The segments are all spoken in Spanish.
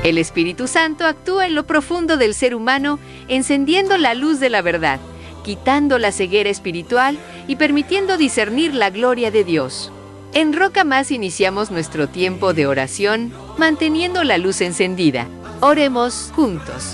El Espíritu Santo actúa en lo profundo del ser humano, encendiendo la luz de la verdad, quitando la ceguera espiritual y permitiendo discernir la gloria de Dios. En Roca Más iniciamos nuestro tiempo de oración, manteniendo la luz encendida. Oremos juntos.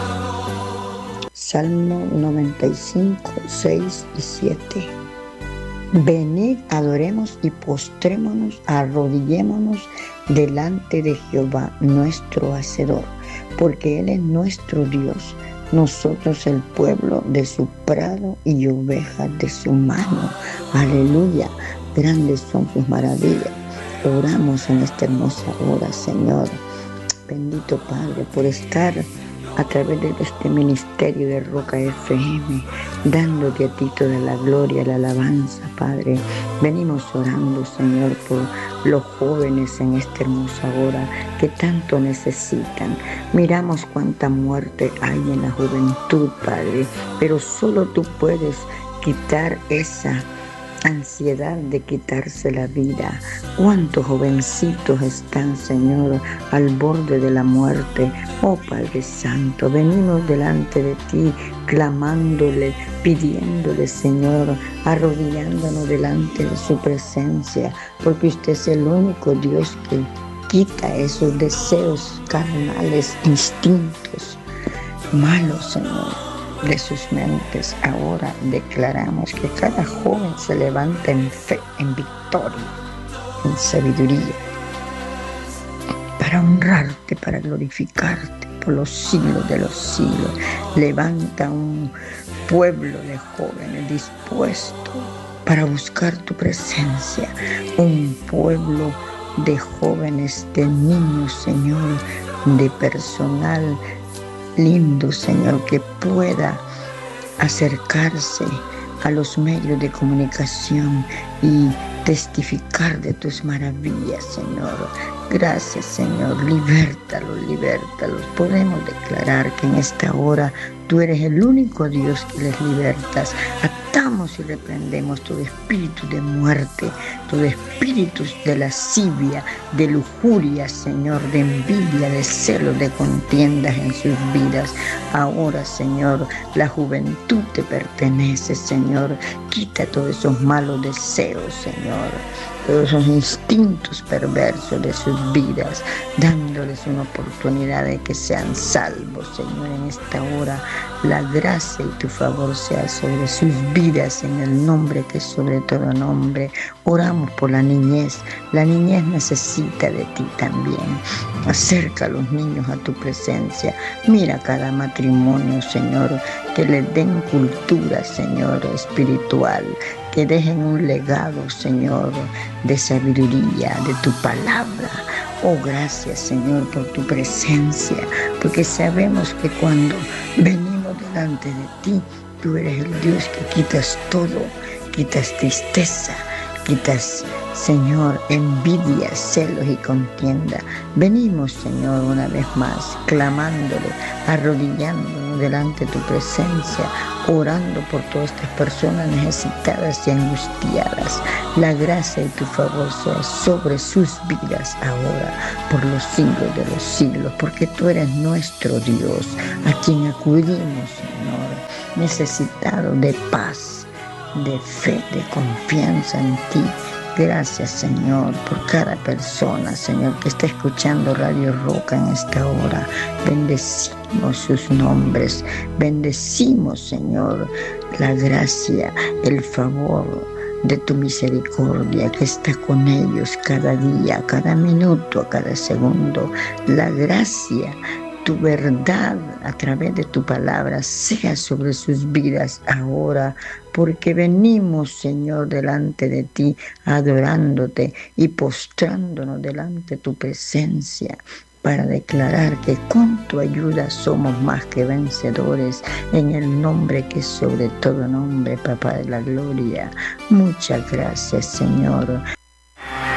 Salmo 95, 6 y 7. Venid, adoremos y postrémonos, arrodillémonos delante de Jehová, nuestro Hacedor, porque Él es nuestro Dios, nosotros el pueblo de su prado y ovejas de su mano. Aleluya, grandes son sus maravillas. Oramos en esta hermosa hora, Señor. Bendito Padre, por estar a través de este ministerio de Roca FM, dándote a ti toda la gloria, la alabanza, Padre. Venimos orando, Señor, por los jóvenes en esta hermosa hora que tanto necesitan. Miramos cuánta muerte hay en la juventud, Padre, pero solo tú puedes quitar esa ansiedad de quitarse la vida. Cuántos jovencitos están, Señor, al borde de la muerte. Oh Padre Santo, venimos delante de ti, clamándole, pidiéndole, Señor, arrodillándonos delante de su presencia, porque usted es el único Dios que quita esos deseos carnales, instintos malos, Señor, de sus mentes. Ahora declaramos que cada joven se levanta en fe, en victoria, en sabiduría, para honrarte, para glorificarte por los siglos de los siglos. Levanta un pueblo de jóvenes dispuesto para buscar tu presencia, un pueblo de jóvenes, de niños, Señor, de personal lindo, Señor, que pueda acercarse a los medios de comunicación y testificar de tus maravillas, Señor. Gracias, Señor. Libértalos, libértalos. Podemos declarar que en esta hora tú eres el único Dios que les libertas. Atamos y reprendemos todo espíritu de muerte, todo espíritu de lascivia, de lujuria, Señor, de envidia, de celos, de contiendas en sus vidas. Ahora, Señor, la juventud te pertenece, Señor. Quita todos esos malos deseos, Señor, todos esos instintos perversos de sus vidas, dándoles una oportunidad de que sean salvos, Señor. En esta hora, la gracia y tu favor sea sobre sus vidas, en el nombre que es sobre todo nombre. Oramos por la niñez. La niñez necesita de ti también. Acerca a los niños a tu presencia. Mira cada matrimonio, Señor, que les den cultura, Señor, espiritual, que dejen un legado, Señor, de sabiduría, de tu palabra. Oh, gracias, Señor, por tu presencia, porque sabemos que cuando venimos delante de ti, tú eres el Dios que quitas todo, quitas tristeza, quitas, Señor, envidia, celos y contienda. Venimos, Señor, una vez más, clamándole, arrodillándonos delante de tu presencia, orando por todas estas personas necesitadas y angustiadas. La gracia y tu favor sea sobre sus vidas ahora, por los siglos de los siglos, porque tú eres nuestro Dios, a quien acudimos, Señor, necesitados de paz, de fe, de confianza en ti. Gracias, Señor, por cada persona, Señor, que está escuchando Radio Roca en esta hora. Bendecimos sus nombres, bendecimos, Señor, la gracia, el favor de tu misericordia que está con ellos cada día, cada minuto, cada segundo. La gracia, tu verdad a través de tu palabra sea sobre sus vidas ahora, porque venimos, Señor, delante de ti, adorándote y postrándonos delante de tu presencia, para declarar que con tu ayuda somos más que vencedores, en el nombre que es sobre todo nombre, Papá de la gloria. Muchas gracias, Señor.